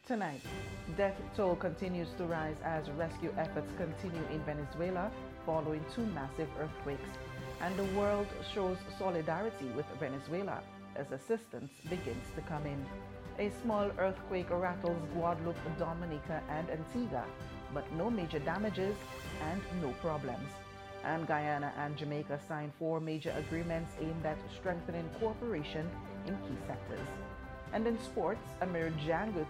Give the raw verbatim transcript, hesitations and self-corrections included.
Tonight, death toll continues to rise as rescue efforts continue in Venezuela following two massive earthquakes, and the world shows solidarity with Venezuela as assistance begins to come in. A small earthquake rattles Guadeloupe, Dominica, and Antigua, but no major damages and no problems. And Guyana and Jamaica signed four major agreements aimed at strengthening cooperation in key sectors. And in sports, amid Django